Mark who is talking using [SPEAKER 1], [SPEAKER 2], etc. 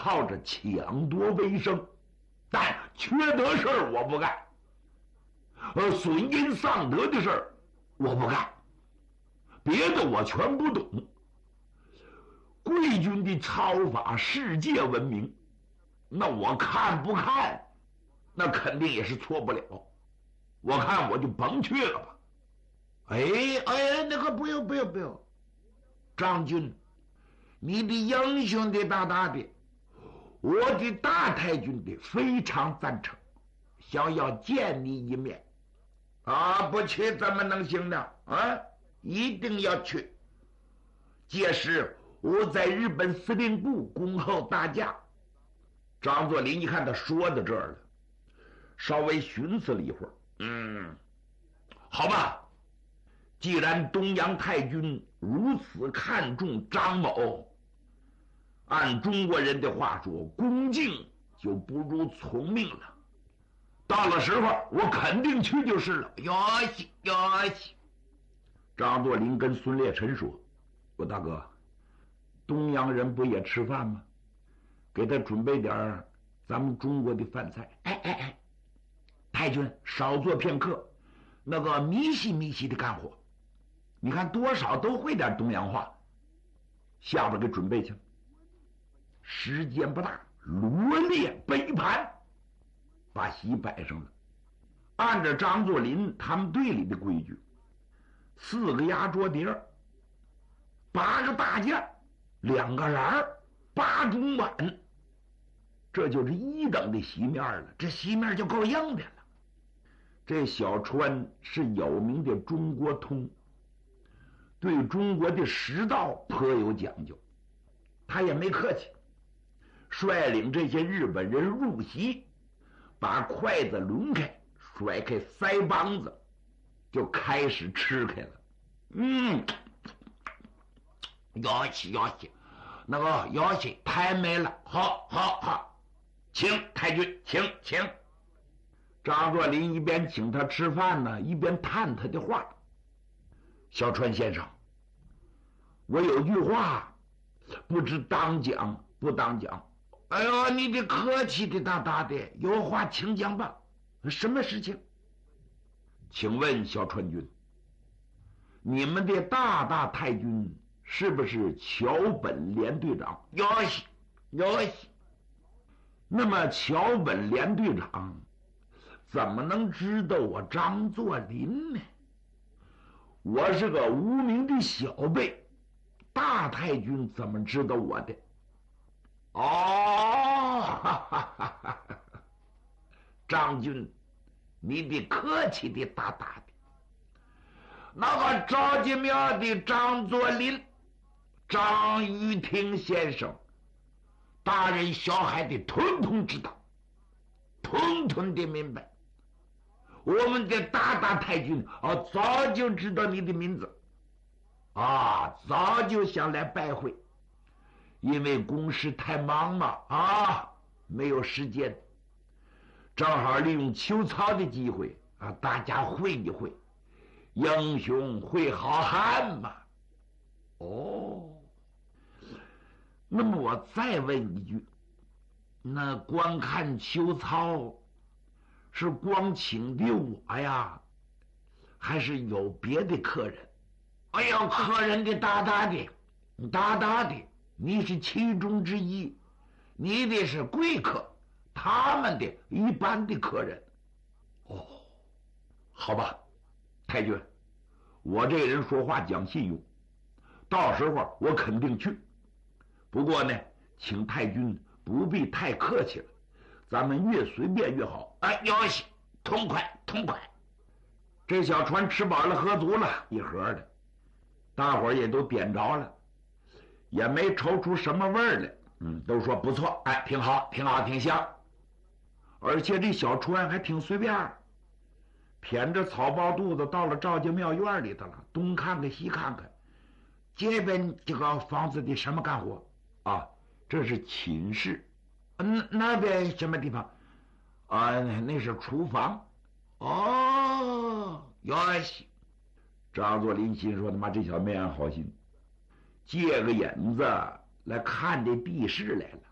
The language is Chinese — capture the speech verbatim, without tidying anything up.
[SPEAKER 1] 靠着抢夺为生，但缺德事儿我不干，呃，损阴丧德的事儿我不干，别的我全不懂。贵军的操法世界闻名，那我看不看，那肯定也是错不了。我看我就甭去了吧。哎哎，那个不用不用不用，张军，你的英雄的大大的，我的大太君的非常赞成，想要见你一面。啊，不去怎么能行呢？啊，一定要去。届时我在日本司令部恭候大驾。张作霖一看他说到这儿了，稍微寻思了一会儿，嗯，好吧，既然东洋太君如此看重张某，按中国人的话说，恭敬就不如从命了。到了时候我肯定去就是了。哟西哟西。张作霖跟孙烈臣说，我大哥，东洋人不也吃饭吗？给他准备点咱们中国的饭菜。哎哎哎，太君少做片刻，那个密细密细的干活，你看多少都会点东洋话，下边给准备去。时间不大，罗列杯盘，把席摆上了。按照张作霖他们队里的规矩，四个压桌碟，八个大件，两个篮，八种碗，这就是一等的席面了。这席面就够硬的了。这小川是有名的中国通，对中国的食道颇有讲究，他也没客气，率领这些日本人入席，把筷子抡开，甩开腮帮子，就开始吃开了。嗯，要西要西，那个要西太美了，好好好，请太君，请请。张作霖一边请他吃饭呢，一边探他的话。小川先生，我有句话不知当讲不当讲。哎呦，你的客气的大大的，有话请讲吧。什么事情？请问小川君，你们的大大太君是不是桥本连队长？有喜有喜。那么桥本连队长怎么能知道我张作霖呢？我是个无名的小辈，大太君怎么知道我的？哦，哈哈哈哈，张军，你的客气的大大的。那个赵家庙的张作霖，张玉婷先生，大人小孩的统统知道，统统的明白。我们的大大太君啊，早就知道你的名字，啊，早就想来拜会，因为公事太忙嘛，啊，没有时间。正好利用秋操的机会啊，大家会一会，英雄会好汉嘛。哦，那么我再问一句，那光看秋操是光请的我呀，还是有别的客人？哎呀，客人的大大的大大的，你是其中之一，你的是贵客，他们的一般的客人。哦，好吧，太君，我这人说话讲信用，到时候我肯定去。不过呢，请太君不必太客气了，咱们越随便越好。哎，有喜，痛快痛快。这小船吃饱了喝足了，一盒的，大伙儿也都点着了，也没抽出什么味儿来。嗯，都说不错，哎，挺好，挺好，挺香。而且这小船还挺随便，谝着草包肚子到了赵家庙院里头了，东看看西看看。这边这个房子的什么干活啊？这是寝室。嗯，那边什么地方？啊，那是厨房。哦，有戏。张作霖心说：“他妈，这小妹俺好心，借个引子来看这地势来了。